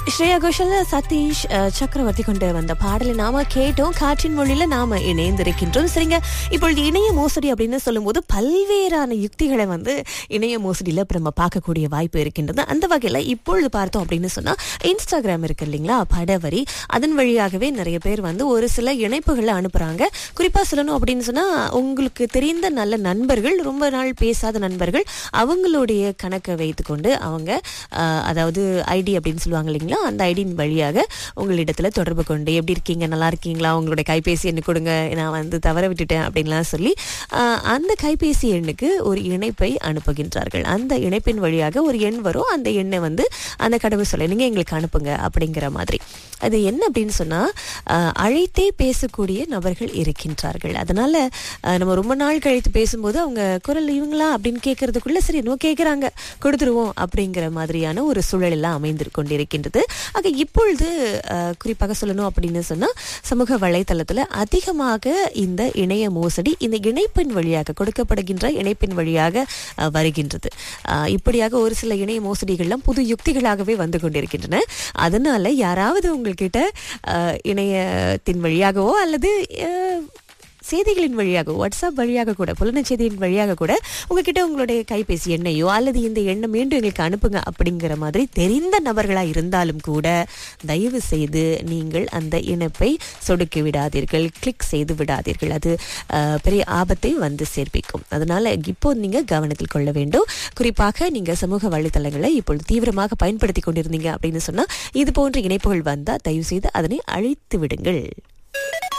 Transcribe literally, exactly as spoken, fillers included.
ஸ்ரேயா கோஷல், சதீஷ் அஹ், சக்கரவர்த்தி கொண்டு வந்த பாடலை நாம கேட்டோம். காற்றின் மொழியில நாம இணைந்திருக்கின்றோம். சரிங்க, இப்பொழுது இணைய மோசடி அப்படின்னு சொல்லும் போது பல்வேறான யுக்திகளை வந்து இணைய மோசடியில இப்ப நம்ம பார்க்கக்கூடிய வாய்ப்பு இருக்கின்றது. அந்த வகையில இப்பொழுது பார்த்தோம் அப்படின்னு சொன்னா இன்ஸ்டாகிராம் இருக்கு இல்லைங்களா, படவரி, அதன் வழியாகவே நிறைய பேர் வந்து ஒரு சில இணைப்புகளை அனுப்புறாங்க. குறிப்பா சொல்லணும் அப்படின்னு சொன்னா, உங்களுக்கு தெரிந்த நல்ல நண்பர்கள், ரொம்ப நாள் பேசாத நண்பர்கள், அவங்களுடைய கணக்கை வைத்துக்கொண்டு அவங்க அஹ், அதாவது ஐடி அப்படின்னு சொல்லுவாங்க இல்லைங்களா, அந்த ஐடியின் வழியாக உங்களிடத்துல தொடர்பு கொண்டு எப்படி இருக்கீங்க, நல்லா இருக்கீங்களா, உங்களுடைய கைபேசி எண்ணு கொடுங்க, நான் வந்து தவற விட்டுட்டேன் அப்படின்லாம் சொல்லி அஹ், அந்த கைபேசி எண்ணுக்கு ஒரு இணைப்பை அனுப்புகின்றார்கள். அந்த இணைப்பின் வழியாக ஒரு எண் வரும். அந்த எண்ணை வந்து அந்த கடவுள் சொல்ல நீங்க எங்களுக்கு அனுப்புங்க அப்படிங்கிற மாதிரி. அது என்ன அப்படின்னு சொன்னா, அஹ், அழைத்தே பேசக்கூடிய நபர்கள் இருக்கின்றார்கள். அதனால அஹ், நம்ம ரொம்ப நாள் கழித்து பேசும்போது அவங்க குரல் இவங்களா அப்படின்னு கேட்கறதுக்குள்ள சரி நோ கேட்கறாங்க கொடுத்துருவோம் அப்படிங்கிற மாதிரியான ஒரு சூழல் எல்லாம் அமைந்து கொண்டிருக்கின்றது. ஆக இப்பொழுது அஹ், குறிப்பாக சொல்லணும் அப்படின்னு சொன்னா, சமூக வலைத்தளத்துல அதிகமாக இந்த இணைய மோசடி இந்த இணைப்பின் வழியாக கொடுக்கப்படுகின்ற இணைப்பின் வழியாக அஹ், வருகின்றது. அஹ், இப்படியாக ஒரு சில இணைய மோசடிகள்லாம் புது யுக்திகளாகவே வந்து கொண்டிருக்கின்றன. அதனால யாராவது உங்கள்கிட்ட அஹ், இணையத்தின் வழியாகவோ அல்லது அஹ், செய்திகளின் வழியாக, வாட்ஸ்அப் வழியாக கூட, புலன செய்தியின் வழியாக கூட உங்ககிட்ட உங்களுடைய கைபேசி எண்ணையோ அல்லது இந்த எண்ணை மீண்டும் எங்களுக்கு அனுப்புங்க அப்படிங்கிற மாதிரி தெரிந்த நபர்களா இருந்தாலும் கூட தயவு செய்து நீங்கள் அந்த இணைப்பை சொடுக்கி விடாதீர்கள், கிளிக் செய்து விடாதீர்கள். அது அஹ், பெரிய ஆபத்தை வந்து சேர்ப்பிக்கும். அதனால இப்போ நீங்க கவனத்தில் கொள்ள வேண்டும். குறிப்பாக நீங்க சமூக வலைத்தளங்களை இப்பொழுது தீவிரமாக பயன்படுத்தி கொண்டிருந்தீங்க அப்படின்னு சொன்னா, இது போன்ற இணைப்புகள் வந்தா தயவு செய்து அதனை அழித்து விடுங்கள்.